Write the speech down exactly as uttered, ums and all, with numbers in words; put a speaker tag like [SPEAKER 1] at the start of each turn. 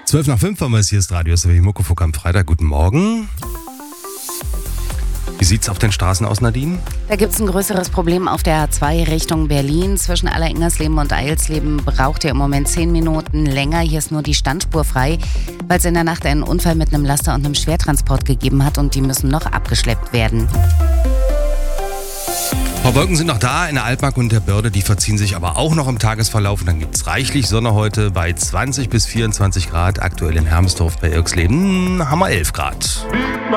[SPEAKER 1] zwölf nach fünf haben wir es, hier ist Radio S W Muckefuck am Freitag. Guten Morgen. Wie sieht's auf den Straßen aus, Nadine?
[SPEAKER 2] Da gibt es ein größeres Problem auf der A zwei Richtung Berlin. Zwischen Alleringmersleben und Eilsleben braucht ihr im Moment zehn Minuten länger. Hier ist nur die Standspur frei, weil es in der Nacht einen Unfall mit einem Laster und einem Schwertransport gegeben hat und die müssen noch abgeschleppt werden.
[SPEAKER 1] Frau Wolken sind noch da in der Altmark und der Börde, die verziehen sich aber auch noch im Tagesverlauf. Und dann gibt es reichlich Sonne heute bei zwanzig bis vierundzwanzig Grad. Aktuell in Hermsdorf bei Irxleben haben wir elf Grad.